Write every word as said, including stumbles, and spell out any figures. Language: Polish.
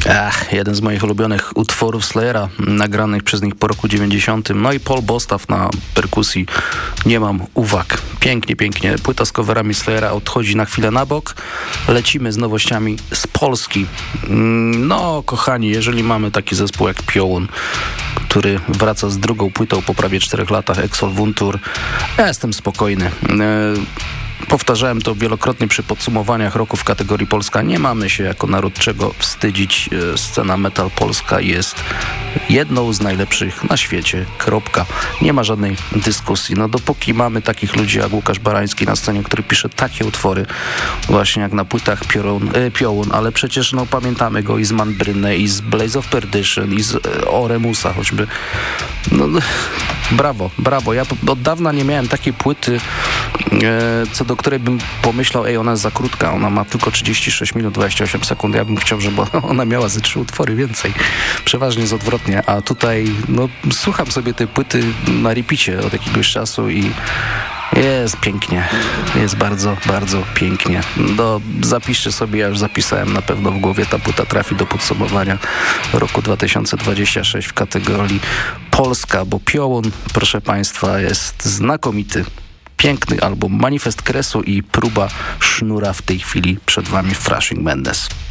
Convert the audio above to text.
Ach, jeden z moich ulubionych utworów Slayera, nagranych przez nich po roku dziewięćdziesiątym. No i Paul Bostaff na perkusji. Nie mam uwag. Pięknie, pięknie. Płyta z coverami Slayera odchodzi na chwilę na bok. Lecimy z nowościami z Polski. No, kochani, jeżeli mamy taki zespół jak Piołun, który wraca z drugą płytą po prawie czterech latach, Exol Wuntur, ja jestem spokojny. Powtarzałem to wielokrotnie przy podsumowaniach roku w kategorii Polska. Nie mamy się jako naród czego wstydzić. Scena metal polska jest jedną z najlepszych na świecie. Kropka. Nie ma żadnej dyskusji. No dopóki mamy takich ludzi jak Łukasz Barański na scenie, który pisze takie utwory właśnie jak na płytach Piołun, e, Piołun ale przecież no pamiętamy go i z Manbrynę, i z Blaze of Perdition, i z e, Oremusa choćby. No, brawo, brawo. Ja od dawna nie miałem takiej płyty, e, co do której bym pomyślał, ej, ona jest za krótka, ona ma tylko trzydzieści sześć minut, dwadzieścia osiem sekund. Ja bym chciał, żeby ona miała ze trzy utwory więcej. Przeważnie jest odwrotnie, a tutaj no, słucham sobie tej płyty na repicie od jakiegoś czasu i jest pięknie. Jest bardzo, bardzo pięknie. No, zapiszcie sobie, ja już zapisałem na pewno w głowie, ta płyta trafi do podsumowania roku dwa tysiące dwudziestego szóstego w kategorii Polska, bo Piołun, proszę Państwa, jest znakomity. Piękny album, manifest kresu i próba sznura w tej chwili przed Wami Thrashing Mendes.